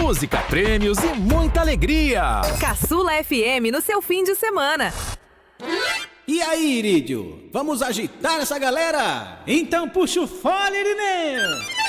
música, prêmios e muita alegria. Caçula FM no seu fim de semana. E aí, Irídio? Vamos agitar essa galera? Então puxa o fole, Irineu!